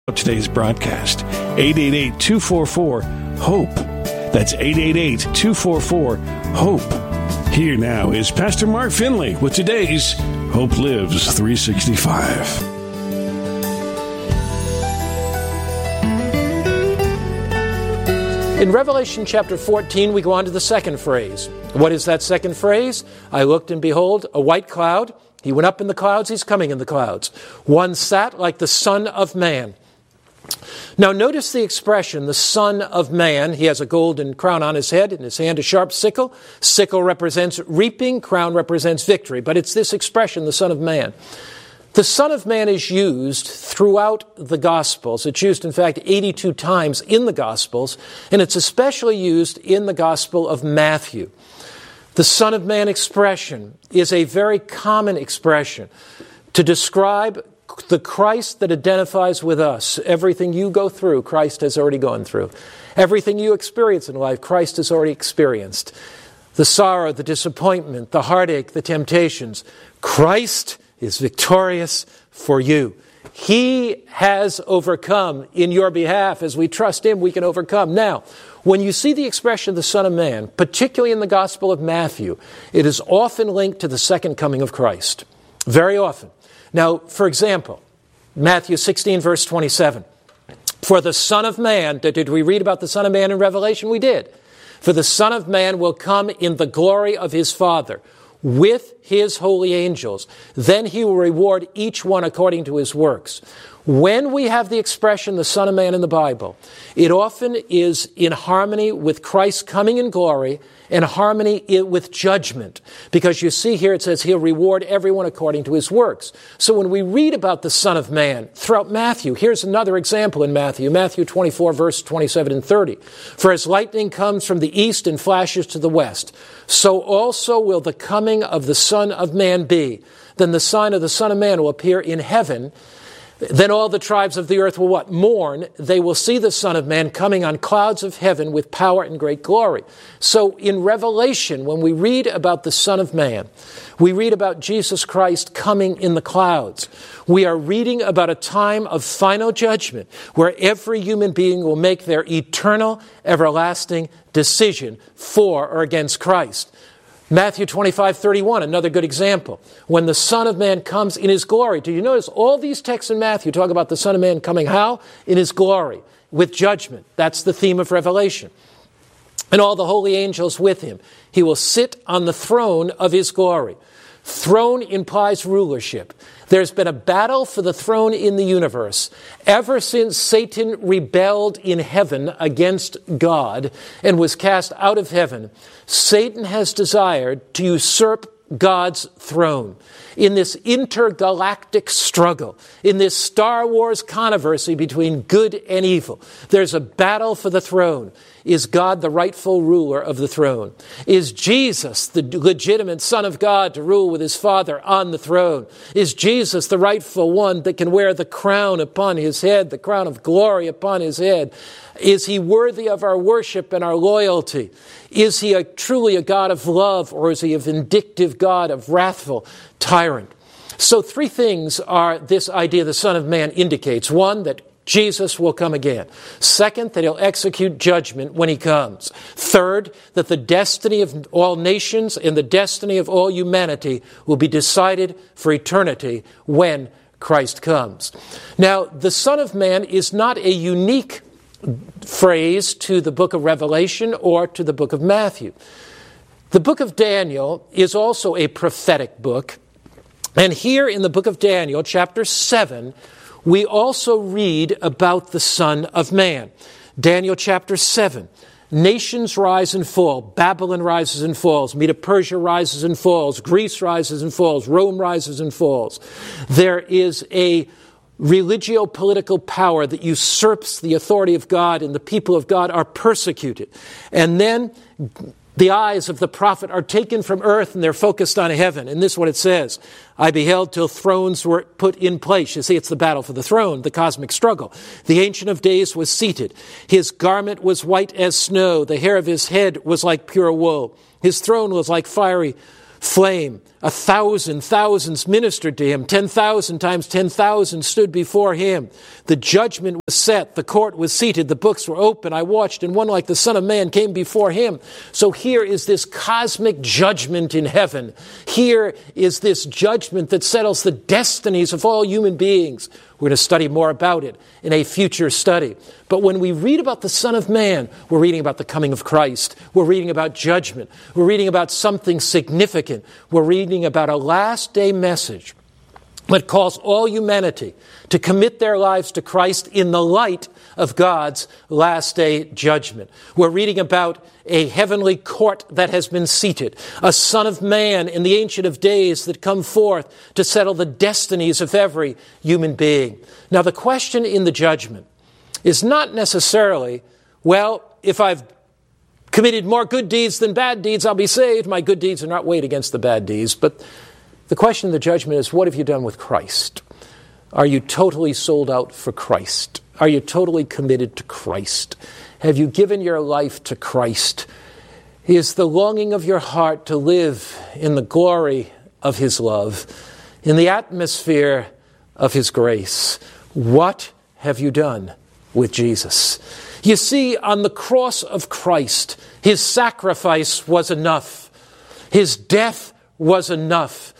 Today's broadcast, 888-244-HOPE. That's 888-244-HOPE. Here now is Pastor Mark Finley with today's Hope Lives 365. In Revelation chapter 14, we go on to the second phrase. What is that second phrase? I looked and behold, a white cloud. He went up in the clouds, he's coming in the clouds. One sat like the Son of Man. Now notice the expression, the Son of Man. He has a golden crown on his head, in his hand a sharp sickle. Sickle represents reaping, crown represents victory. But it's this expression, the Son of Man. The Son of Man is used throughout the Gospels. It's used, in fact, 82 times in the Gospels, and it's especially used in the Gospel of Matthew. The Son of Man expression is a very common expression to describe the Christ that identifies with us. Everything you go through, Christ has already gone through. Everything you experience in life, Christ has already experienced. The sorrow, the disappointment, the heartache, the temptations, Christ is victorious for you. He has overcome in your behalf. As we trust Him, we can overcome. Now, when you see the expression the Son of Man, particularly in the Gospel of Matthew, it is often linked to the second coming of Christ. Very often. Now, for example, Matthew 16, verse 27. For the Son of Man, did we read about the Son of Man in Revelation? We did. For the Son of Man will come in the glory of His Father with His holy angels. Then He will reward each one according to his works. When we have the expression, the Son of Man in the Bible, it often is in harmony with Christ coming in glory and harmony with judgment. Because you see here it says He'll reward everyone according to his works. So when we read about the Son of Man throughout Matthew, here's another example in Matthew. Matthew 24, verse 27 and 30. For as lightning comes from the east and flashes to the west, so also will the coming of the Son of Man be. Then the sign of the Son of Man will appear in heaven. Then all the tribes of the earth will what? Mourn. They will see the Son of Man coming on clouds of heaven with power and great glory. So in Revelation, when we read about the Son of Man, we read about Jesus Christ coming in the clouds. We are reading about a time of final judgment where every human being will make their eternal, everlasting decision for or against Christ. Matthew 25:31, another good example. When the Son of Man comes in His glory. Do you notice all these texts in Matthew talk about the Son of Man coming how? In His glory, with judgment. That's the theme of Revelation. And all the holy angels with Him. He will sit on the throne of His glory. Throne implies rulership. There's been a battle for the throne in the universe ever since Satan rebelled in heaven against God and was cast out of heaven. Satan has desired to usurp God's throne. In this intergalactic struggle, in this Star Wars controversy between good and evil, there's a battle for the throne. Is God the rightful ruler of the throne? Is Jesus the legitimate Son of God to rule with His Father on the throne? Is Jesus the rightful one that can wear the crown upon His head, the crown of glory upon His head? Is He worthy of our worship and our loyalty? Is He truly a God of love, or is He a vindictive God, of wrathful tyrant? So three things are this idea the Son of Man indicates. One, that Jesus will come again. Second, that He'll execute judgment when He comes. Third, that the destiny of all nations and the destiny of all humanity will be decided for eternity when Christ comes. Now, the Son of Man is not a unique phrase to the book of Revelation or to the book of Matthew. The book of Daniel is also a prophetic book. And here in the book of Daniel, chapter 7, we also read about the Son of Man. Daniel chapter 7. Nations rise and fall. Babylon rises and falls. Medo-Persia rises and falls. Greece rises and falls. Rome rises and falls. There is a religio-political power that usurps the authority of God, and the people of God are persecuted. And then the eyes of the prophet are taken from earth and they're focused on heaven. And this is what it says. I beheld till thrones were put in place. You see, it's the battle for the throne, the cosmic struggle. The Ancient of Days was seated. His garment was white as snow. The hair of his head was like pure wool. His throne was like fiery flame. 1,000 thousands ministered to him. 10,000 times 10,000 stood before him. The judgment was set. The court was seated. The books were open. I watched, and one like the Son of Man came before him. So here is this cosmic judgment in heaven. Here is this judgment that settles the destinies of all human beings. We're going to study more about it in a future study. But when we read about the Son of Man, we're reading about the coming of Christ. We're reading about judgment. We're reading about something significant. We're reading about a last day message that calls all humanity to commit their lives to Christ in the light of God's last day judgment. We're reading about a heavenly court that has been seated, a Son of Man in the Ancient of Days that come forth to settle the destinies of every human being. Now, the question in the judgment is not necessarily, well, if I've committed more good deeds than bad deeds, I'll be saved. My good deeds are not weighed against the bad deeds. But the question in the judgment is, what have you done with Christ? Are you totally sold out for Christ? Are you totally committed to Christ? Have you given your life to Christ? Is the longing of your heart to live in the glory of His love, in the atmosphere of His grace? What have you done with Jesus? You see, on the cross of Christ, His sacrifice was enough. His death was enough.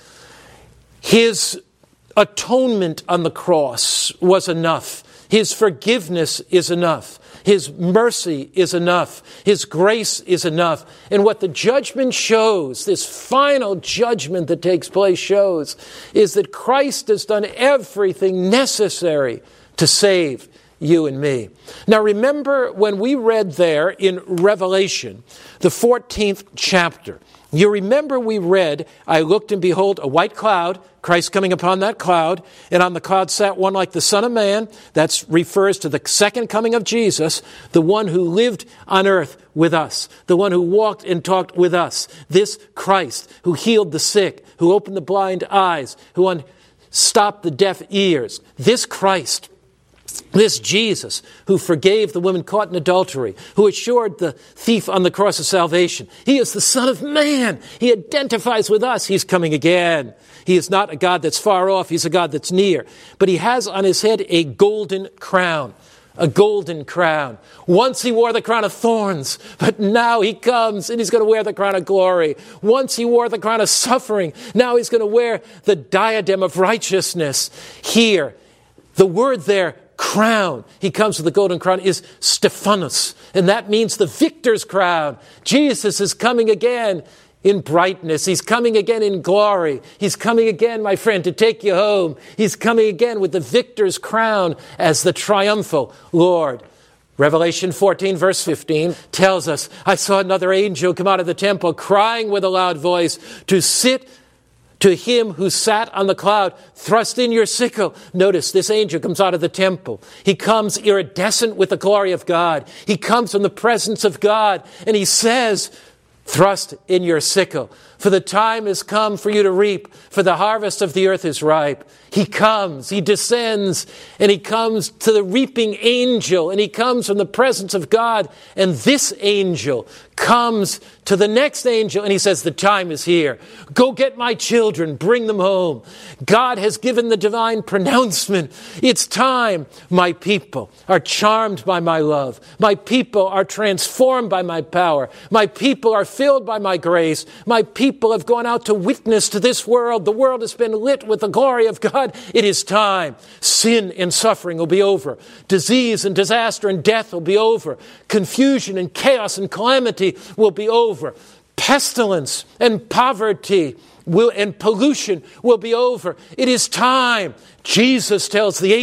His atonement on the cross was enough. His forgiveness is enough. His mercy is enough. His grace is enough. And what the judgment shows, this final judgment that takes place shows, is that Christ has done everything necessary to save you and me. Now remember when we read there in Revelation, the 14th chapter, you remember we read, I looked and behold a white cloud, Christ coming upon that cloud, and on the cloud sat one like the Son of Man. That refers to the second coming of Jesus, the one who lived on earth with us, the one who walked and talked with us. This Christ who healed the sick, who opened the blind eyes, who unstopped the deaf ears. This Christ, this Jesus who forgave the woman caught in adultery, who assured the thief on the cross of salvation. He is the Son of Man. He identifies with us. He's coming again. He is not a God that's far off. He's a God that's near. But He has on His head a golden crown. A golden crown. Once He wore the crown of thorns, but now He comes and He's going to wear the crown of glory. Once He wore the crown of suffering, now He's going to wear the diadem of righteousness. Here, the word there, crown, He comes with the golden crown, is Stephanos. And that means the victor's crown. Jesus is coming again in brightness. He's coming again in glory. He's coming again, my friend, to take you home. He's coming again with the victor's crown as the triumphal Lord. Revelation 14, verse 15 tells us, I saw another angel come out of the temple crying with a loud voice to sit to Him who sat on the cloud, thrust in your sickle. Notice this angel comes out of the temple. He comes iridescent with the glory of God. He comes from the presence of God. And He says, thrust in your sickle. For the time has come for you to reap, for the harvest of the earth is ripe. He comes, He descends, and He comes to the reaping angel, and He comes from the presence of God. And this angel comes to the next angel, and he says, the time is here. Go get my children, bring them home. God has given the divine pronouncement. It's time. My people are charmed by my love. My people are transformed by my power. My people are filled by my grace. My people have gone out to witness to this world. The world has been lit with the glory of God. It is time. Sin and suffering will be over. Disease and disaster and death will be over. Confusion and chaos and calamity will be over. Pestilence and poverty and pollution will be over. It is time. Jesus tells the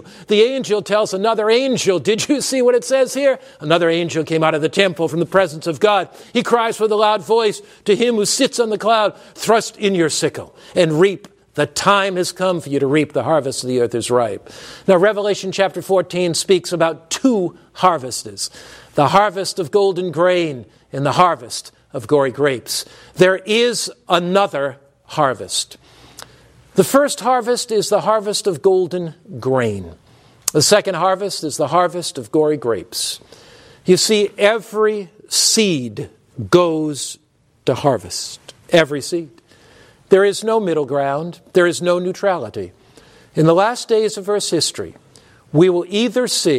angel tells another angel. Did you see what it says here? Another angel came out of the temple from the presence of God. He cries with a loud voice to Him who sits on the cloud, thrust in your sickle and reap. The time has come for you to reap. The harvest of the earth is ripe. Now, Revelation chapter 14 speaks about two harvests. The harvest of golden grain and the harvest of gory grapes. There is another harvest. The first harvest is the harvest of golden grain. The second harvest is the harvest of gory grapes. You see, every seed goes to harvest. Every seed. There is no middle ground. There is no neutrality. In the last days of Earth's history, we will either see